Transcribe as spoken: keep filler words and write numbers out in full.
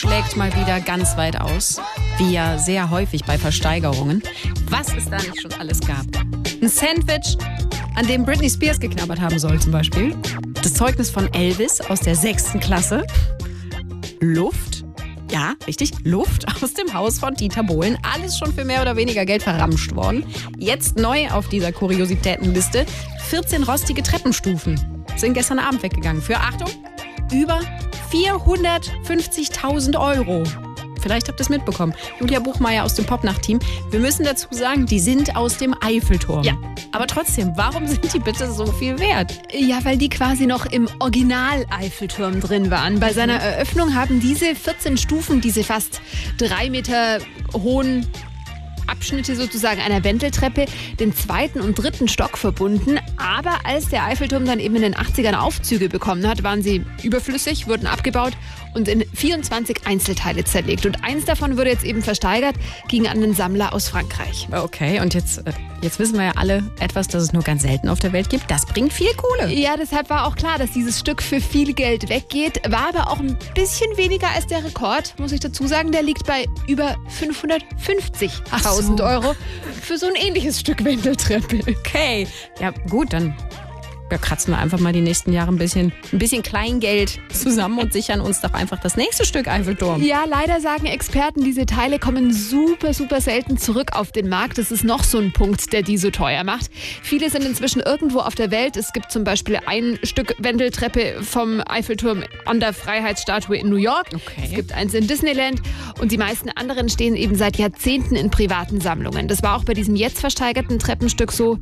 schlägt mal wieder ganz weit aus. Wie ja sehr häufig bei Versteigerungen. Was es da nicht schon alles gab. Ein Sandwich, an dem Britney Spears geknabbert haben soll zum Beispiel. Das Zeugnis von Elvis aus der sechsten Klasse. Luft. Ja, richtig, Luft aus dem Haus von Dieter Bohlen. Alles schon für mehr oder weniger Geld verramscht worden. Jetzt neu auf dieser Kuriositätenliste. vierzehn rostige Treppenstufen sind gestern Abend weggegangen. Für, Achtung, über vierhundertfünfzigtausend Euro. Vielleicht habt ihr es mitbekommen. Julia Buchmeier aus dem Popnacht-Team. Wir müssen dazu sagen, die sind aus dem Eiffelturm. Ja. Aber trotzdem, warum sind die bitte so viel wert? Ja, weil die quasi noch im Original-Eiffelturm drin waren. Bei seiner Eröffnung haben diese vierzehn Stufen, diese fast drei Meter hohen Abschnitte sozusagen einer Wendeltreppe, den zweiten und dritten Stock verbunden. Aber als der Eiffelturm dann eben in den achtzigern Aufzüge bekommen hat, waren sie überflüssig, wurden abgebaut und in vierundzwanzig Einzelteile zerlegt. Und eins davon wurde jetzt eben versteigert, ging an einen Sammler aus Frankreich. Okay, und jetzt, jetzt wissen wir ja alle etwas, das es nur ganz selten auf der Welt gibt. Das bringt viel Kohle. Ja, deshalb war auch klar, dass dieses Stück für viel Geld weggeht. War aber auch ein bisschen weniger als der Rekord, muss ich dazu sagen. Der liegt bei über fünfhundertfünfzigtausend so. Euro für so ein ähnliches Stück Wendeltreppe. Okay, ja gut, dann ja, kratzen wir einfach mal die nächsten Jahre ein bisschen, ein bisschen Kleingeld zusammen und sichern uns doch einfach das nächste Stück Eiffelturm. Ja, leider sagen Experten, diese Teile kommen super, super selten zurück auf den Markt. Das ist noch so ein Punkt, der die so teuer macht. Viele sind inzwischen irgendwo auf der Welt. Es gibt zum Beispiel ein Stück Wendeltreppe vom Eiffelturm an der Freiheitsstatue in New York. Okay. Es gibt eins in Disneyland und die meisten anderen stehen eben seit Jahrzehnten in privaten Sammlungen. Das war auch bei diesem jetzt versteigerten Treppenstück so.